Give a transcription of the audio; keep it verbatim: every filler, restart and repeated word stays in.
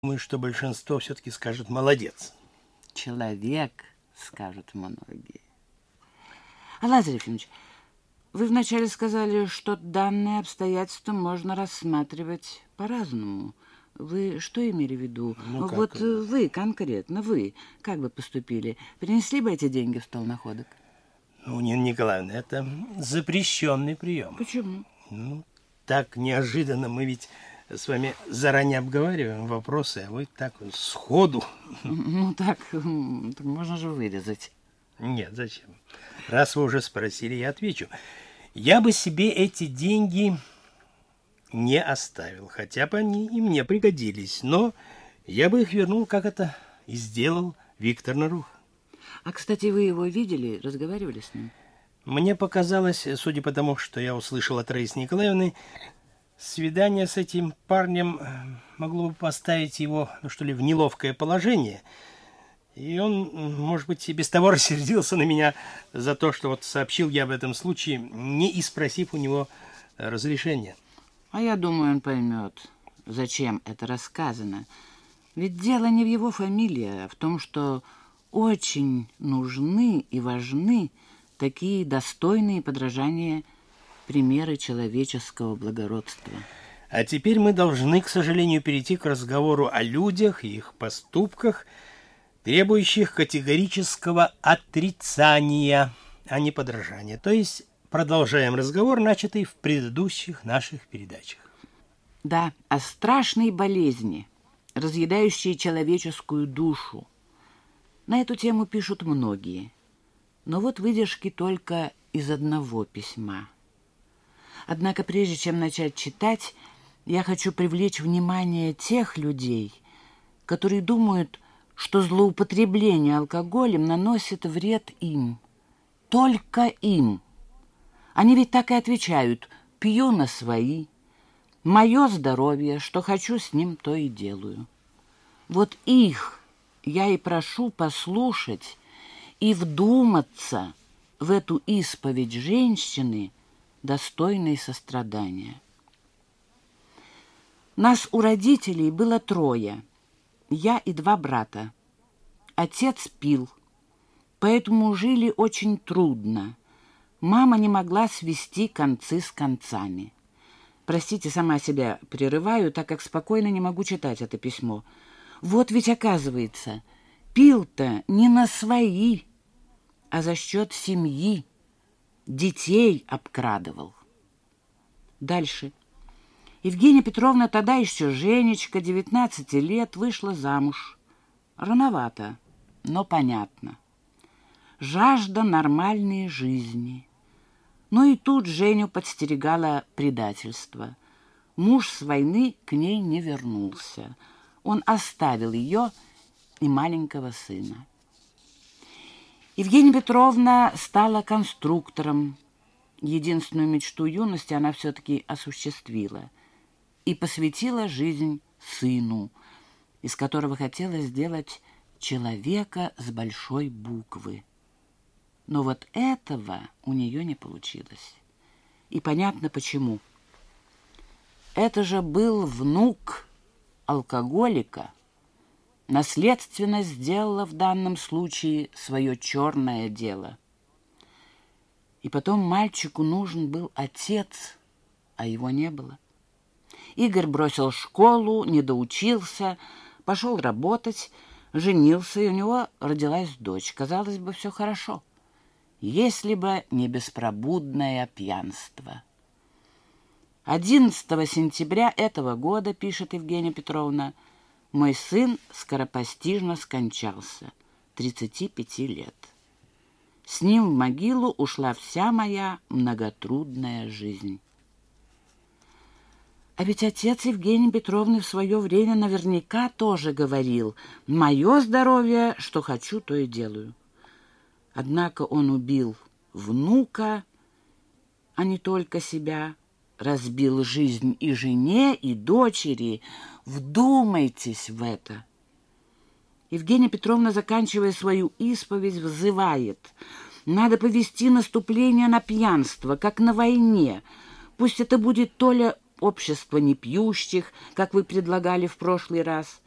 Думаю, что большинство все-таки скажет «молодец». Человек, скажут многие. А, Лазарь Ефимович, вы вначале сказали, что данное обстоятельство можно рассматривать по-разному. Вы что имели в виду? Ну, как? Вот вы конкретно, вы, как бы поступили? Принесли бы эти деньги в стол находок? Ну, Нина Николаевна, это запрещенный прием. Почему? Ну, так неожиданно мы ведь с вами заранее обговариваем вопросы, а вы так вот сходу. Ну, так, так можно же вырезать. Нет, зачем? Раз вы уже спросили, я отвечу. Я бы себе эти деньги не оставил, хотя бы они и мне пригодились, но я бы их вернул, как это и сделал Виктор Нарух. А, кстати, вы его видели, разговаривали с ним? Мне показалось, судя по тому, что я услышал от Раисы Николаевны, свидание с этим парнем могло бы поставить его, ну что ли, в неловкое положение. И он, может быть, и без того рассердился на меня за то, что вот сообщил я об этом случае, не и спросив у него разрешения. А я думаю, он поймет, зачем это рассказано. Ведь дело не в его фамилии, а в том, что очень нужны и важны такие достойные подражания примеры человеческого благородства. А теперь мы должны, к сожалению, перейти к разговору о людях и их поступках, требующих категорического отрицания, а не подражания. То есть продолжаем разговор, начатый в предыдущих наших передачах. Да, о страшной болезни, разъедающей человеческую душу. На эту тему пишут многие. Но вот выдержки только из одного письма. Однако прежде чем начать читать, я хочу привлечь внимание тех людей, которые думают, что злоупотребление алкоголем наносит вред им. Только им. Они ведь так и отвечают: пью на свои. Мое здоровье, что хочу, с ним то и делаю. Вот их я и прошу послушать и вдуматься в эту исповедь женщины, достойной сострадания. Нас у родителей было трое. Я и два брата. Отец пил, поэтому жили очень трудно. Мама не могла свести концы с концами. Простите, сама себя прерываю, так как спокойно не могу читать это письмо. Вот ведь оказывается, пил-то не на свои, а за счет семьи, детей обкрадывал. Дальше. Евгения Петровна, тогда еще Женечка, девятнадцати лет, вышла замуж. Рановато, но понятно. Жажда нормальной жизни. Но и тут Женю подстерегало предательство. Муж с войны к ней не вернулся. Он оставил ее и маленького сына. Евгения Петровна стала конструктором. Единственную мечту юности она все-таки осуществила и посвятила жизнь сыну, из которого хотела сделать человека с большой буквы. Но вот этого у нее не получилось. И понятно почему. Это же был внук алкоголика. Наследственность сделала в данном случае свое черное дело. И потом мальчику нужен был отец, а его не было. Игорь бросил школу, не доучился, пошел работать, женился, и у него родилась дочь. Казалось бы, все хорошо, если бы не беспробудное пьянство. одиннадцатого сентября этого года, пишет Евгения Петровна, мой сын скоропостижно скончался, тридцати пяти лет. С ним в могилу ушла вся моя многотрудная жизнь. А ведь отец Евгении Петровны в свое время наверняка тоже говорил: «Мое здоровье, что хочу, то и делаю». Однако он убил внука, а не только себя, разбил жизнь и жене, и дочери. Вдумайтесь в это. Евгения Петровна, заканчивая свою исповедь, взывает: надо повести наступление на пьянство, как на войне. Пусть это будет то ли общество непьющих, как вы предлагали в прошлый раз,